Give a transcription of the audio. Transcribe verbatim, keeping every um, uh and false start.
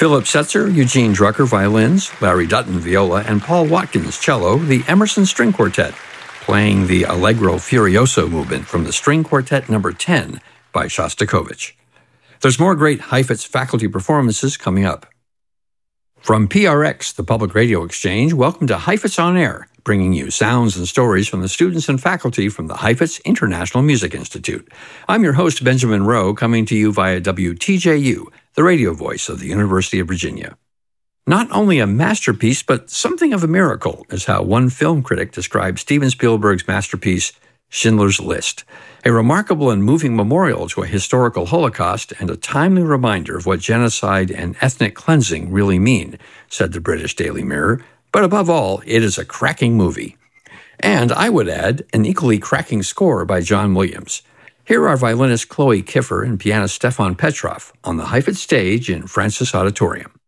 Philip Setzer, Eugene Drucker violins, Larry Dutton viola, and Paul Watkins cello, the Emerson String Quartet, playing the Allegro Furioso movement from the String Quartet number ten by Shostakovich. There's more great Heifetz faculty performances coming up. From P R X, the Public Radio Exchange, welcome to Heifetz On Air, bringing you sounds and stories from the students and faculty from the Heifetz International Music Institute. I'm your host, Benjamin Rowe, coming to you via W T J U, the radio voice of the University of Virginia. Not only a masterpiece, but something of a miracle is how one film critic described Steven Spielberg's masterpiece, Schindler's List, a remarkable and moving memorial to a historical Holocaust and a timely reminder of what genocide and ethnic cleansing really mean, said the British Daily Mirror. But above all, it is a cracking movie. And I would add, an equally cracking score by John Williams. Here are violinist Chloe Kiffer and pianist Stefan Petrov on the Heifetz stage in Francis Auditorium.